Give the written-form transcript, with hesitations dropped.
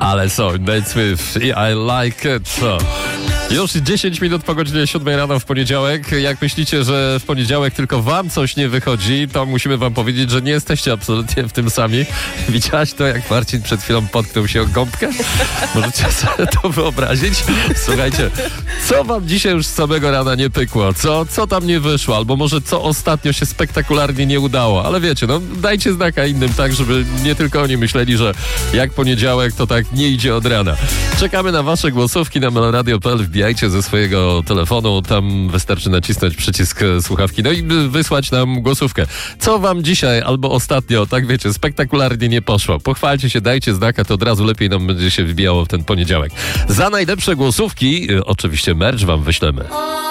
Ale są, Nate Smith i I Like It. Już 10 minut po godzinie 7 rano w poniedziałek. Jak myślicie, że w poniedziałek tylko wam coś nie wychodzi, to musimy wam powiedzieć, że nie jesteście absolutnie w tym sami. Widziałaś to, jak Marcin przed chwilą potknął się o gąbkę? Możecie sobie to wyobrazić? Słuchajcie, co wam dzisiaj już z samego rana nie pykło? Co tam nie wyszło? Albo może co ostatnio się spektakularnie nie udało? Ale wiecie, no dajcie znaka innym, tak, żeby nie tylko oni myśleli, że jak poniedziałek, to tak nie idzie od rana. Czekamy na wasze głosówki na meloradio.pl. Wbijajcie ze swojego telefonu, tam wystarczy nacisnąć przycisk słuchawki, no i wysłać nam głosówkę. Co wam dzisiaj albo ostatnio, tak wiecie, spektakularnie nie poszło? Pochwalcie się, dajcie znaka, to od razu lepiej nam będzie się wbijało w ten poniedziałek. Za najlepsze głosówki oczywiście merch wam wyślemy.